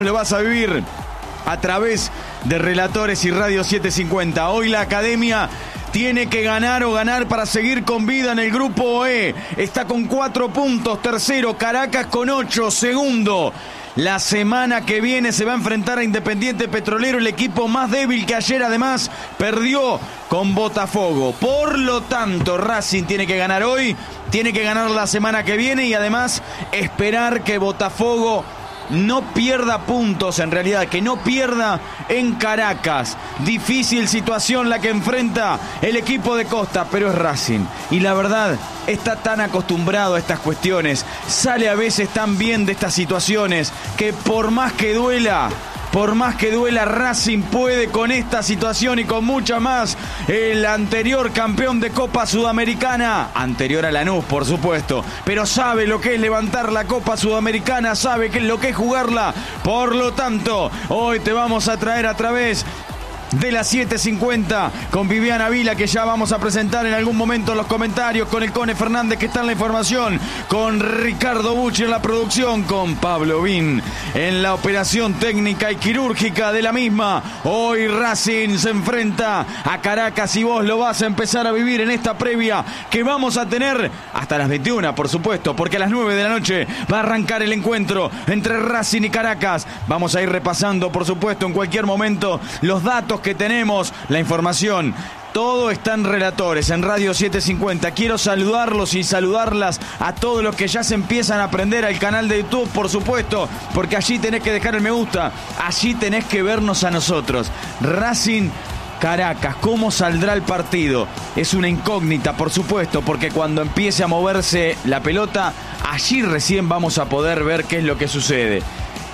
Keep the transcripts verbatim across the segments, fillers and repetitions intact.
Lo vas a vivir a través de Relatores y Radio setecientos cincuenta. Hoy la Academia tiene que ganar o ganar para seguir con vida en el grupo E. Está con cuatro puntos, tercero. Caracas con ocho, segundo. La semana que viene se va a enfrentar a Independiente Petrolero, el equipo más débil que ayer además perdió con Botafogo. Por lo tanto, Racing tiene que ganar hoy, tiene que ganar la semana que viene y además esperar que Botafogo no pierda puntos, en realidad, que no pierda en Caracas. Difícil situación la que enfrenta el equipo de Costa, pero es Racing. Y la verdad, está tan acostumbrado a estas cuestiones, sale a veces tan bien de estas situaciones, que por más que duela... Por más que duela, Racing puede con esta situación y con mucha más. El anterior campeón de Copa Sudamericana, anterior a Lanús, por supuesto, pero sabe lo que es levantar la Copa Sudamericana, sabe qué es lo que es jugarla. Por lo tanto, hoy te vamos a traer a través de las siete cincuenta con Viviana Vila, que ya vamos a presentar en algún momento en los comentarios, con el Cone Fernández que está en la información, con Ricardo Bucci en la producción, con Pablo Bin en la operación técnica y quirúrgica de la misma. Hoy Racing se enfrenta a Caracas y vos lo vas a empezar a vivir en esta previa que vamos a tener hasta las veintiuna, por supuesto, porque a las nueve de la noche va a arrancar el encuentro entre Racing y Caracas. Vamos a ir repasando, por supuesto, en cualquier momento los datos que tenemos, la información. Todo está en Relatores, en Radio setecientos cincuenta. Quiero saludarlos y saludarlas a todos los que ya se empiezan a aprender al canal de YouTube, por supuesto, porque allí tenés que dejar el me gusta, allí tenés que vernos a nosotros. Racing Caracas, ¿cómo saldrá el partido? Es una incógnita, por supuesto, porque cuando empiece a moverse la pelota, allí recién vamos a poder ver qué es lo que sucede.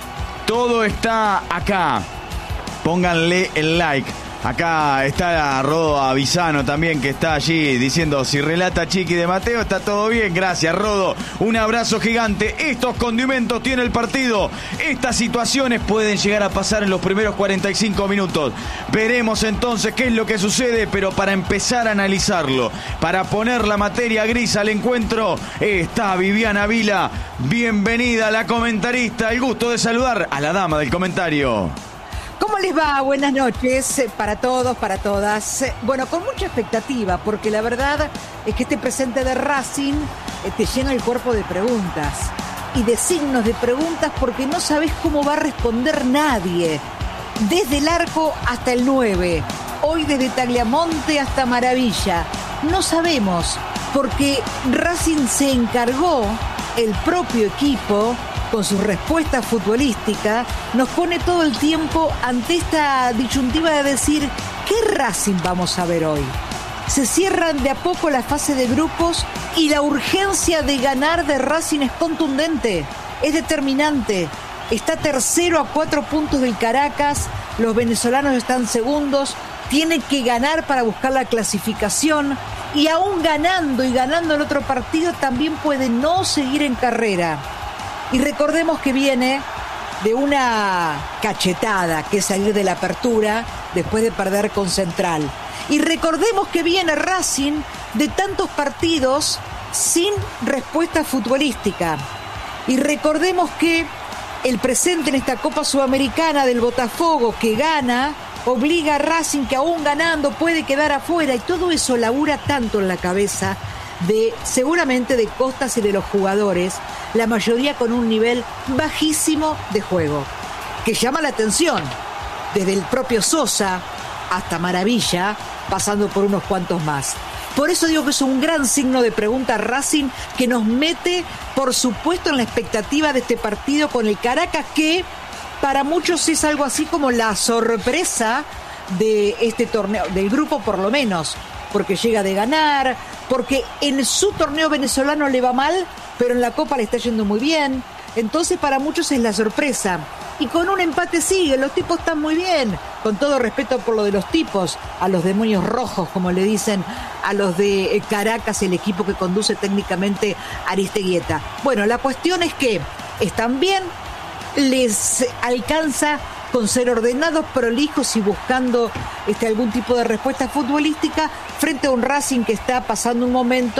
Todo está acá. Pónganle el like. Acá está Rodo Avisano también, que está allí diciendo: si relata Chiqui de Mateo, está todo bien. Gracias, Rodo. Un abrazo gigante. Estos condimentos tiene el partido. Estas situaciones pueden llegar a pasar en los primeros cuarenta y cinco minutos. Veremos entonces qué es lo que sucede, pero para empezar a analizarlo, para poner la materia gris al encuentro, está Viviana Vila. Bienvenida, la comentarista. El gusto de saludar a la dama del comentario. ¿Cómo les va? Buenas noches para todos, para todas. Bueno, con mucha expectativa, porque la verdad es que este presente de Racing te llena el cuerpo de preguntas y de signos de preguntas, porque no sabes cómo va a responder nadie. Desde el arco hasta el nueve, hoy desde Tagliamonte hasta Maravilla. No sabemos, porque Racing se encargó, el propio equipo, con su respuesta futbolística, nos pone todo el tiempo ante esta disyuntiva de decir: ¿qué Racing vamos a ver hoy? Se cierran de a poco la fase de grupos y la urgencia de ganar de Racing es contundente, es determinante. Está tercero a cuatro puntos del Caracas, los venezolanos están segundos, tienen que ganar para buscar la clasificación, y aún ganando y ganando el otro partido también puede no seguir en carrera. Y recordemos que viene de una cachetada, que es salir de la apertura después de perder con Central. Y recordemos que viene Racing de tantos partidos sin respuesta futbolística. Y recordemos que el presente en esta Copa Sudamericana del Botafogo, que gana, obliga a Racing, que aún ganando puede quedar afuera. Y todo eso labura tanto en la cabeza de, seguramente, de Costas y de los jugadores, la mayoría con un nivel bajísimo de juego, que llama la atención, desde el propio Sosa hasta Maravilla, pasando por unos cuantos más. Por eso digo que es un gran signo de pregunta Racing, que nos mete, por supuesto, en la expectativa de este partido con el Caracas, que para muchos es algo así como la sorpresa de este torneo, del grupo por lo menos, porque llega de ganar, porque en su torneo venezolano le va mal, pero en la Copa le está yendo muy bien. Entonces para muchos es la sorpresa. Y con un empate sigue, los tipos están muy bien. Con todo respeto por lo de los tipos, a los demonios rojos, como le dicen a los de Caracas, el equipo que conduce técnicamente Aristeguieta. Bueno, la cuestión es que están bien, les alcanza con ser ordenados, prolijos y buscando este, algún tipo de respuesta futbolística frente a un Racing que está pasando un momento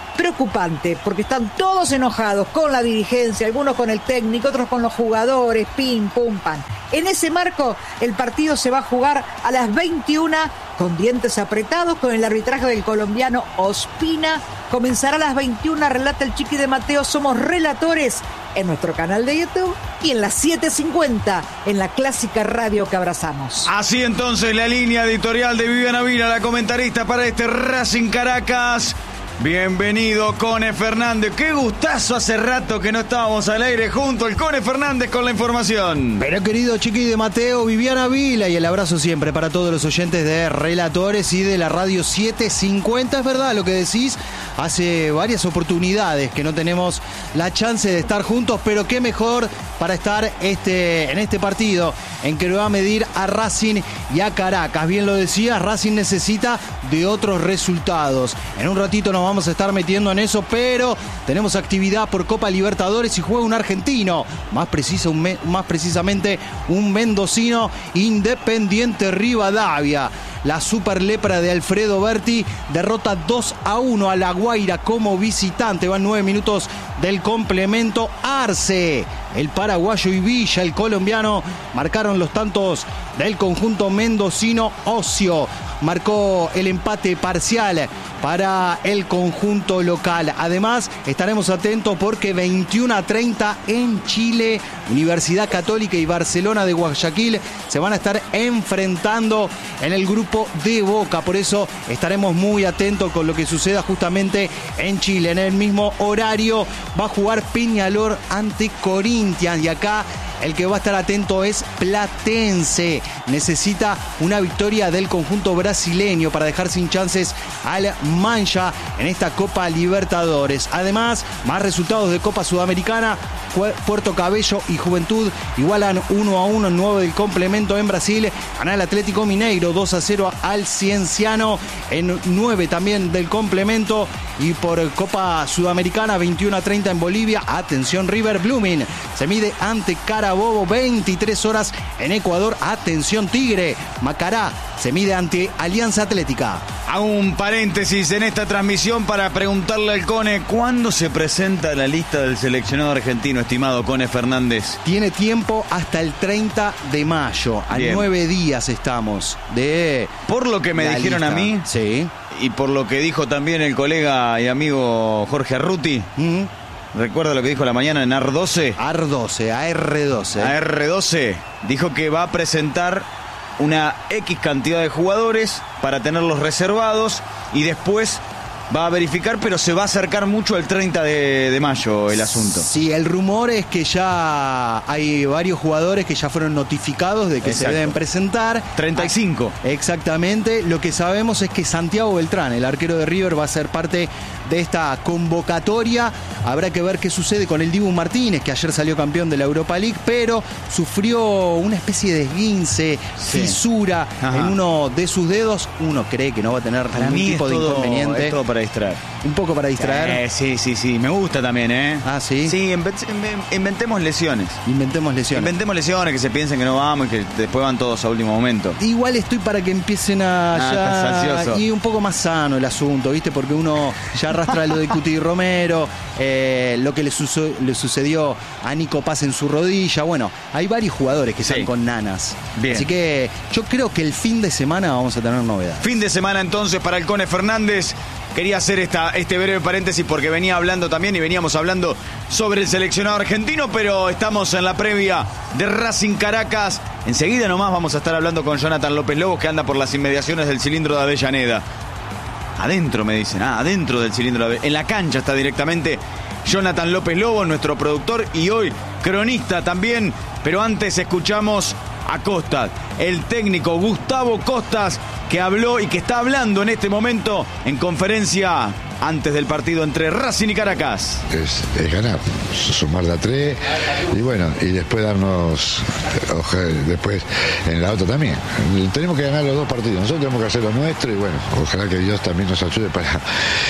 preocupante, porque están todos enojados con la dirigencia, algunos con el técnico, otros con los jugadores, pim, pum, pan. En ese marco, el partido se va a jugar a las veintiuna, con dientes apretados, con el arbitraje del colombiano Ospina. Comenzará a las veintiuna, relata el Chiqui de Mateo. Somos relatores en nuestro canal de YouTube y en las siete cincuenta, en la clásica radio que abrazamos. Así entonces la línea editorial de Viviana Vila, la comentarista para este Racing Caracas. Bienvenido, Cone Fernández. Qué gustazo, hace rato que no estábamos al aire junto. El Cone Fernández con la información. Pero querido Chiqui de Mateo, Viviana Vila, y el abrazo siempre para todos los oyentes de Relatores y de la radio siete cincuenta. Es verdad lo que decís, hace varias oportunidades que no tenemos la chance de estar juntos, pero qué mejor para estar este, en este partido en que lo va a medir a Racing y a Caracas. Bien lo decías, Racing necesita de otros resultados. En un ratito nos vamos a estar metiendo en eso, pero tenemos actividad por Copa Libertadores y juega un argentino, más, preciso, un me, más precisamente un mendocino, Independiente Rivadavia. La super lepra de Alfredo Berti derrota dos a uno a La Guaira como visitante. Van nueve minutos del complemento. Arce, el paraguayo, y Villa, el colombiano, marcaron los tantos del conjunto mendocino. Ocio marcó el empate parcial para el conjunto local. Además, estaremos atentos porque veintiuno a treinta en Chile, Universidad Católica y Barcelona de Guayaquil se van a estar enfrentando en el grupo de Boca. Por eso estaremos muy atentos con lo que suceda justamente en Chile. En el mismo horario va a jugar Peñarol ante Corinthians, y acá el que va a estar atento es Platense. Necesita una victoria del conjunto brasileño para dejar sin chances al Mancha en esta Copa Libertadores. Además, más resultados de Copa Sudamericana. Puerto Cabello y Juventud igualan uno a uno en nueve del complemento en Brasil. Gana el Atlético Mineiro dos a cero al Cienciano en nueve también del complemento. Y por Copa Sudamericana, veintiuno a treinta en Bolivia. Atención, River Blooming se mide ante Carabobo. veintitrés horas en Ecuador. Atención, Tigre. Macará se mide ante Alianza Atlética. Hago un paréntesis en esta transmisión para preguntarle al Cone, ¿cuándo se presenta la lista del seleccionado argentino, estimado Cone Fernández? Tiene tiempo hasta el treinta de mayo. A Bien. nueve días estamos de... Por lo que me dijeron lista. a mí, sí, y por lo que dijo también el colega y amigo Jorge Arruti, mm-hmm. ¿recuerda lo que dijo la mañana en A R doce? A R doce, A R doce. A R doce dijo que va a presentar una X cantidad de jugadores para tenerlos reservados y después va a verificar, pero se va a acercar mucho al treinta de, de mayo el asunto. Sí, el rumor es que ya hay varios jugadores que ya fueron notificados de que Exacto. se deben presentar. treinta y cinco. Exactamente. Lo que sabemos es que Santiago Beltrán, el arquero de River, va a ser parte de esta convocatoria. Habrá que ver qué sucede con el Dibu Martínez, que ayer salió campeón de la Europa League, pero sufrió una especie de esguince, sí. fisura Ajá. en uno de sus dedos. Uno cree que no va a tener para ningún tipo de todo, inconveniente. Es todo para distraer. Un poco para distraer. Eh, sí, sí, sí. Me gusta también, ¿eh? Ah, sí. Sí, inventemos lesiones. Inventemos lesiones. Inventemos lesiones, que se piensen que no vamos y que después van todos a último momento. Igual estoy para que empiecen a ah, ya... y un poco más sano el asunto, ¿viste? Porque uno ya arrastra lo de Cuti Romero, eh, lo que le, su- le sucedió a Nico Paz en su rodilla. Bueno, hay varios jugadores que sí. están con nanas. Bien. Así que yo creo que el fin de semana vamos a tener novedades. Fin de semana entonces para el Cone Fernández. Quería hacer esta, este breve paréntesis porque venía hablando también y veníamos hablando sobre el seleccionado argentino, pero estamos en la previa de Racing Caracas. Enseguida nomás vamos a estar hablando con Jonathan López Lobos, que anda por las inmediaciones del cilindro de Avellaneda. Adentro, me dicen, ah, adentro del cilindro de Avellaneda. En la cancha está directamente Jonathan López Lobos, nuestro productor y hoy cronista también. Pero antes escuchamos a Costas, el técnico Gustavo Costas, que habló y que está hablando en este momento en conferencia antes del partido entre Racing y Caracas. Es, es ganar, sumar de a tres y bueno, y después darnos, ojalá, después en la otra también. Tenemos que ganar los dos partidos, nosotros tenemos que hacer lo nuestro y bueno, ojalá que Dios también nos ayude para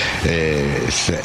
eh,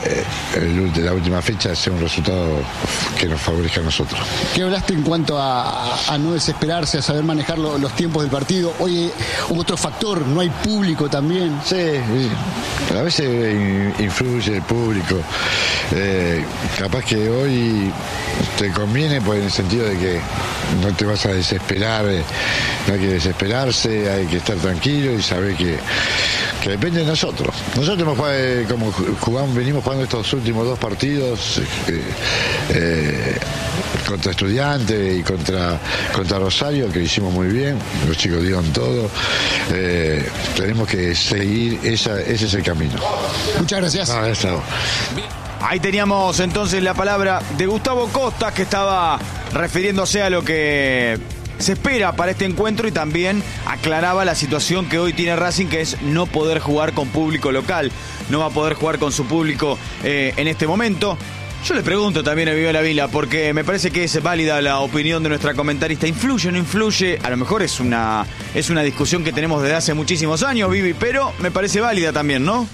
el, la última fecha sea un resultado que nos favorezca a nosotros. ¿Qué hablaste en cuanto a, a, a no desesperarse, a saber manejar lo, los tiempos del partido? Oye, otro factor, no hay público también. Sí, a veces influye el público. Eh, capaz que hoy te conviene, pues, en el sentido de que no te vas a desesperar, eh, no hay que desesperarse, hay que estar tranquilo y saber que, que depende de nosotros. Nosotros hemos jugado, eh, como jugamos, venimos jugando estos últimos dos partidos eh, eh, contra Estudiantes y contra, contra Rosario, que hicimos muy bien, los chicos dieron todo. Eh, tenemos que seguir, esa, ese es el camino. Muchas gracias. No, gracias a vos. Ahí teníamos entonces la palabra de Gustavo Costas, que estaba refiriéndose a lo que se espera para este encuentro y también aclaraba la situación que hoy tiene Racing, que es no poder jugar con público local. No va a poder jugar con su público eh, en este momento. Yo le pregunto también a Vivi Vila, porque me parece que es válida la opinión de nuestra comentarista. ¿Influye o no influye? A lo mejor es una, es una discusión que tenemos desde hace muchísimos años, Vivi, pero me parece válida también, ¿no?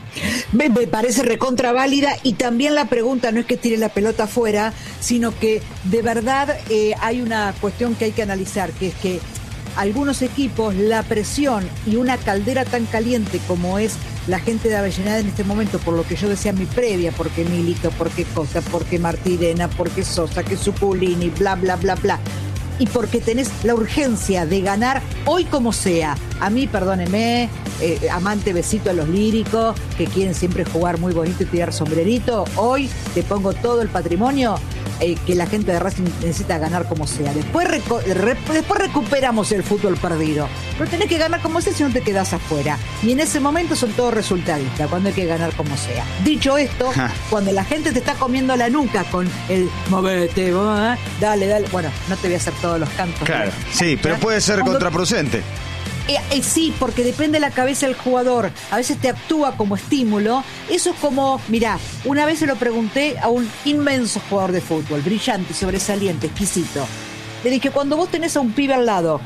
Me, me parece recontra válida, y también la pregunta no es que tire la pelota afuera, sino que de verdad eh, hay una cuestión que hay que analizar, que es que algunos equipos, la presión y una caldera tan caliente como es la gente de Avellaneda en este momento, por lo que yo decía en mi previa, porque Milito, porque Costa, porque Martirena, porque Sosa, que Zuculini, bla, bla, bla, bla, y porque tenés la urgencia de ganar hoy como sea. A mí, perdónenme, eh, amante besito a los líricos, que quieren siempre jugar muy bonito y tirar sombrerito, hoy te pongo todo el patrimonio eh, que la gente de Racing necesita ganar como sea. Después, reco- re- después recuperamos el fútbol perdido, pero tenés que ganar como sea, si no te quedás afuera. Y en ese momento son todos resultadistas, cuando hay que ganar como sea. Dicho esto, ja. cuando la gente te está comiendo la nuca con el movete, ¿eh? dale, dale, bueno, no te voy a hacer todos los cantos. Claro, sí, pero puede ser cuando... contraproducente. Eh, eh, sí, porque depende de la cabeza del jugador. A veces te actúa como estímulo. Eso es como, mirá, una vez se lo pregunté a un inmenso jugador de fútbol, brillante, sobresaliente, exquisito. Le dije, cuando vos tenés a un pibe al lado,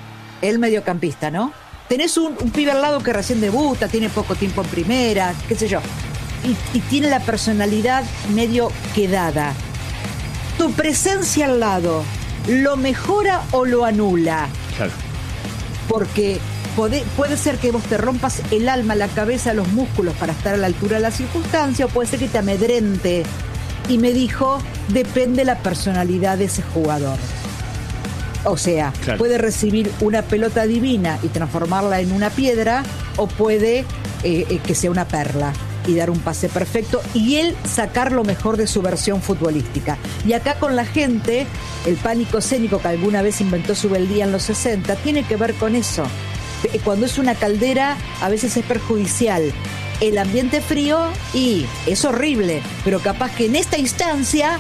el mediocampista, ¿no? Tenés un, un pibe al lado que recién debuta, tiene poco tiempo en primera, qué sé yo, y, y tiene la personalidad medio quedada. ¿Tu presencia al lado lo mejora o lo anula? Claro. Porque puede, puede ser que vos te rompas el alma, la cabeza, los músculos para estar a la altura de la circunstancia, o puede ser que te amedrente. Y me dijo, depende la personalidad de ese jugador. O sea, claro, puede recibir una pelota divina y transformarla en una piedra, o puede eh, eh, que sea una perla y dar un pase perfecto y él sacar lo mejor de su versión futbolística. Y acá con la gente, el pánico escénico que alguna vez inventó Subeldía en los sesenta, tiene que ver con eso. Cuando es una caldera, a veces es perjudicial. El ambiente frío, y es horrible, pero capaz que en esta instancia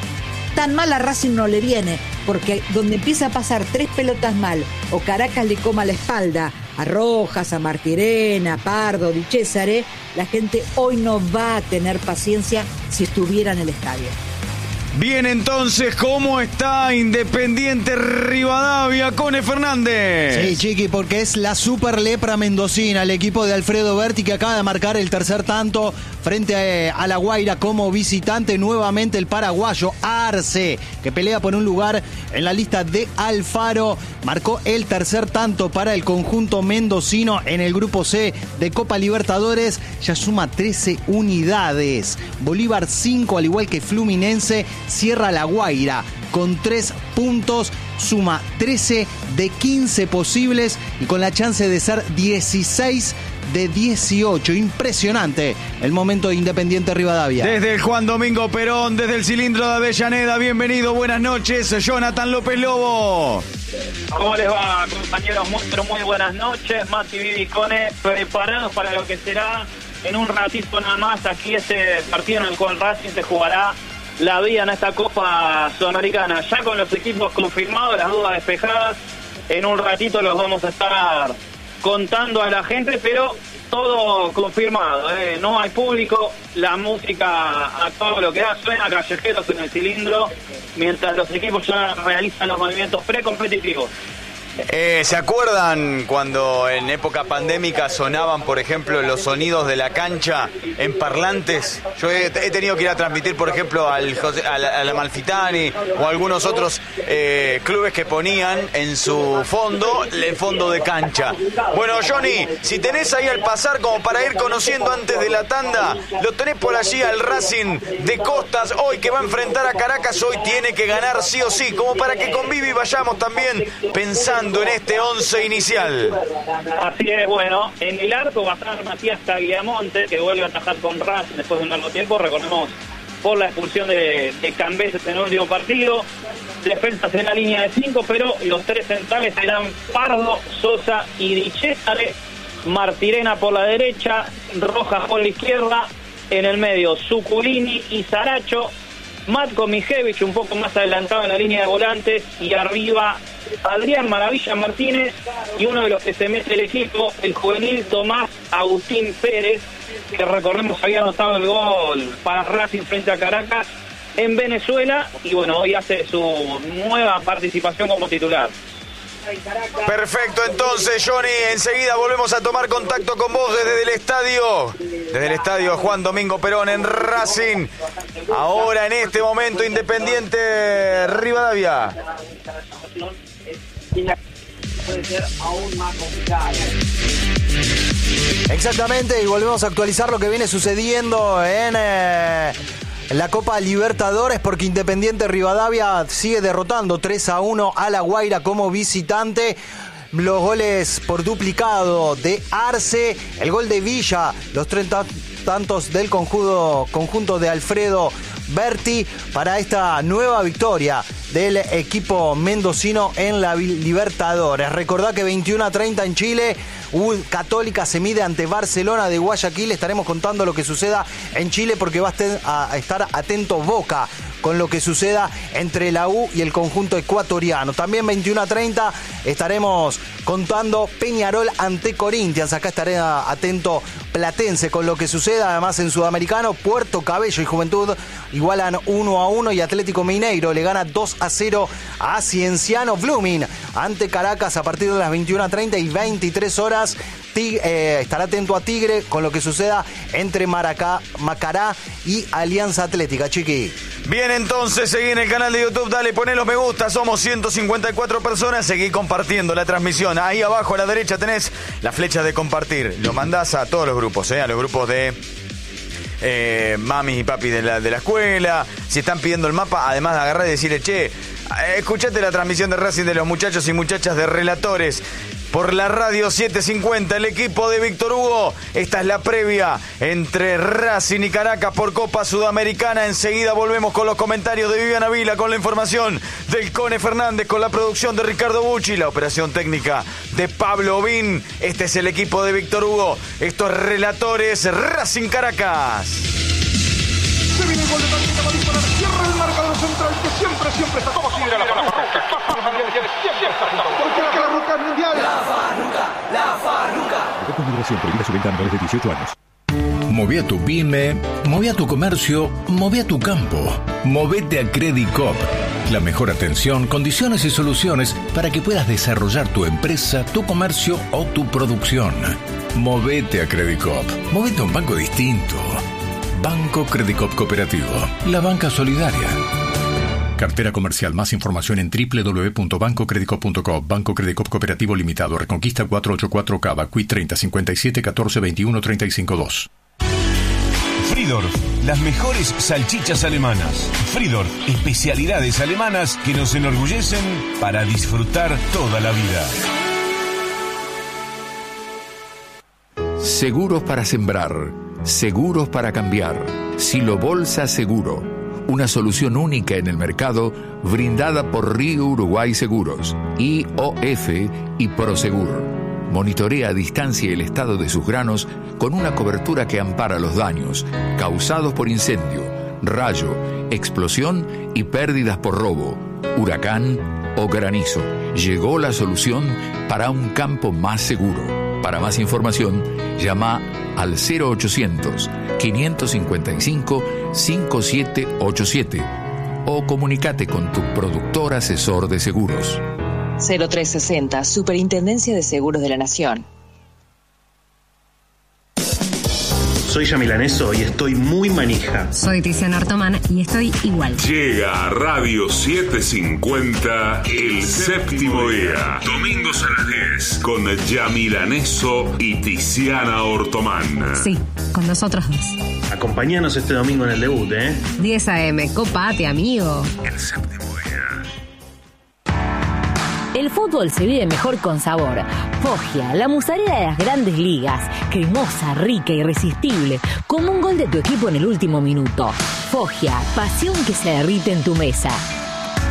tan mal a Racing no le viene, porque donde empieza a pasar tres pelotas mal, o Caracas le coma la espalda a Rojas, a Martirena, a Pardo, Di Césare, la gente hoy no va a tener paciencia si estuviera en el estadio. Bien, entonces, ¿cómo está Independiente Rivadavia, Cone Fernández? Sí, Chiqui, porque es la super lepra mendocina, el equipo de Alfredo Berti, que acaba de marcar el tercer tanto frente a, a La Guaira como visitante. Nuevamente el paraguayo Arce, que pelea por un lugar en la lista de Alfaro, marcó el tercer tanto para el conjunto mendocino en el grupo C de Copa Libertadores. Ya suma trece unidades. Bolívar cinco, al igual que Fluminense. Cierra La Guaira con tres puntos, suma trece de quince posibles y con la chance de ser dieciséis de dieciocho. Impresionante el momento de Independiente Rivadavia. Desde el Juan Domingo Perón, desde el cilindro de Avellaneda, bienvenido, buenas noches, Jonathan López Lobo. ¿Cómo les va, compañeros? Muy, muy buenas noches, Mati, Vivi, Cone, preparados para lo que será en un ratito nada más aquí este partido en el cual Racing se jugará la vida en esta Copa Sudamericana, ya con los equipos confirmados, las dudas despejadas. En un ratito los vamos a estar contando a la gente, pero todo confirmado, ¿eh? No hay público, la música a todo lo que da, suena callejeros en el cilindro, mientras los equipos ya realizan los movimientos precompetitivos. Eh, ¿Se acuerdan cuando en época pandémica sonaban, por ejemplo, los sonidos de la cancha en parlantes? Yo he, he tenido que ir a transmitir, por ejemplo, al, José, al, al Amalfitani o algunos otros eh, clubes que ponían en su fondo el fondo de cancha. Bueno, Johnny, si tenés ahí al pasar como para ir conociendo antes de la tanda, lo tenés por allí al Racing de Costas, hoy que va a enfrentar a Caracas, hoy tiene que ganar sí o sí, como para que con Vivi vayamos también pensando en este once inicial. Así es, bueno, en el arco va a estar Matías Tagliamonte, que vuelve a atajar con Racing después de un largo tiempo, recordemos, por la expulsión de, de Cambés en el último partido. Defensas en la línea de cinco, pero los tres centrales serán Pardo, Sosa y Di Cesare. Martirena por la derecha, Rojas por la izquierda, en el medio Zuculini y Saracho, Matko Mijevich un poco más adelantado en la línea de volantes, y arriba Adrián Maravilla Martínez, y uno de los que se mete el equipo, el juvenil Tomás Agustín Pérez, que recordemos había anotado el gol para Racing frente a Caracas en Venezuela, y bueno, hoy hace su nueva participación como titular. Perfecto, entonces, Johnny, enseguida volvemos a tomar contacto con vos desde el estadio, desde el estadio Juan Domingo Perón en Racing. Ahora, en este momento, Independiente Rivadavia. Puede ser aún más complicada. Exactamente, y volvemos a actualizar lo que viene sucediendo en eh, la Copa Libertadores, porque Independiente Rivadavia sigue derrotando tres a uno a La Guaira como visitante. Los goles por duplicado de Arce, el gol de Villa, los treinta tantos del conjunto, conjunto de Alfredo Berti para esta nueva victoria del equipo mendocino en la Libertadores. Recordá que veintiuno a treinta en Chile, U Católica se mide ante Barcelona de Guayaquil. Estaremos contando lo que suceda en Chile, porque va a estar atento Boca con lo que suceda entre la U y el conjunto ecuatoriano. También veintiuno a treinta estaremos contando Peñarol ante Corinthians. Acá estaré atento Platense con lo que suceda. Además, en Sudamericano, Puerto Cabello y Juventud igualan uno a uno, y Atlético Mineiro le gana dos a cero a Cienciano. Blooming ante Caracas a partir de las veintiuno a treinta y veintitrés horas. Tig- eh, estará atento a Tigre con lo que suceda entre Maracá, Macará y Alianza Atlética, Chiqui. Bien, entonces seguí en el canal de YouTube, dale, poné los me gusta, somos ciento cincuenta y cuatro personas, seguí compartiendo la transmisión. Ahí abajo a la derecha tenés la flecha de compartir, lo mandás a todos los grupos, ¿eh? A los grupos de eh, mami y papi de la, de la escuela. Si están pidiendo el mapa, además de agarrar y decirle, che, escuchate la transmisión de Racing de los muchachos y muchachas de Relatores por la radio setecientos cincuenta, el equipo de Víctor Hugo. Esta es la previa entre Racing y Caracas por Copa Sudamericana. Enseguida volvemos con los comentarios de Viviana Vila, con la información del Cone Fernández, con la producción de Ricardo Bucci, la operación técnica de Pablo Bin. Este es el equipo de Víctor Hugo. Estos Relatores, Racing Caracas. Se viene el gol de Táctica para disparar. Cierra el marcador central que siempre, siempre está como si era la Farruca. Porque la Farruca es mundial. La Farruca, la Farruca. Con migración prohibida su venta a menores de dieciocho años. Moví a tu pyme, moví a tu comercio, moví a tu campo. Movete a Credicop. La mejor atención, condiciones y soluciones para que puedas desarrollar tu empresa, tu comercio o tu producción. Movete a Credicop. Movete a un banco distinto. Banco Credicop Cooperativo, la banca solidaria. Cartera comercial. Más información en doble u doble u doble u punto banco credicop punto com. Banco Credicop Cooperativo Limitado. Reconquista cuatrocientos ochenta y cuatro Cava. Q I treinta cincuenta y siete catorce veintiuno treinta y cinco dos. Fridorf, las mejores salchichas alemanas. Fridorf, especialidades alemanas que nos enorgullecen para disfrutar toda la vida. Seguros para sembrar. Seguros para cambiar. Silo Bolsa Seguro. Una solución única en el mercado, brindada por Río Uruguay Seguros, I O F y Prosegur. Monitorea a distancia el estado de sus granos con una cobertura que ampara los daños causados por incendio, rayo, explosión y pérdidas por robo, huracán o granizo. Llegó la solución para un campo más seguro. Para más información, llama al cero ochocientos, quinientos cincuenta y cinco, cincuenta y siete ochenta y siete o comunícate con tu productor asesor de seguros. cero tres sesenta, Superintendencia de Seguros de la Nación. Soy Yamilaneso y estoy muy manija. Soy Tiziana Ortomán y estoy igual. Llega a Radio setecientos cincuenta El Séptimo Día. Domingos a las diez. Con Yamilaneso y Tiziana Ortomán. Sí, con nosotros dos. Acompáñanos este domingo en el debut, ¿eh? diez a eme, copate, amigo. El Séptimo Día. El fútbol se vive mejor con sabor. Foggia, la mozzarella de las grandes ligas. Cremosa, rica, irresistible. Como un gol de tu equipo en el último minuto. Foggia, pasión que se derrite en tu mesa.